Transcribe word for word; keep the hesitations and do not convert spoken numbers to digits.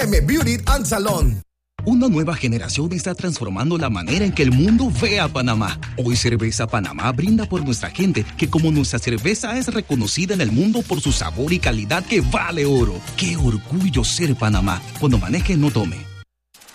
M Beauty and Salon. Una nueva generación está transformando la manera en que el mundo ve a Panamá. Hoy Cerveza Panamá brinda por nuestra gente, que como nuestra cerveza es reconocida en el mundo por su sabor y calidad que vale oro. ¡Qué orgullo ser Panamá! Cuando maneje, no tome.